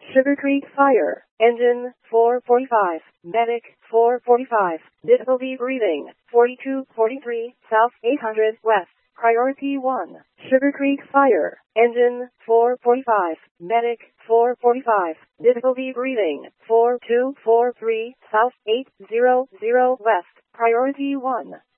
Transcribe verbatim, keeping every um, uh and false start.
Sugar Creek Fire. Engine, four forty-five. Medic, four forty-five. Difficulty breathing, forty-two forty-three, south eight hundred west. Priority one. Sugar Creek Fire. Engine, four forty-five. Medic, four forty-five. Difficulty breathing, four two four three, south eight hundred west. Priority one.